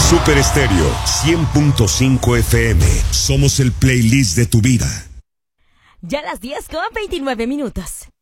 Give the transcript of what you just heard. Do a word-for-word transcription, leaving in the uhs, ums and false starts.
Super Estéreo cien punto cinco F M. Somos el playlist de tu vida. Ya las diez con veintinueve minutos.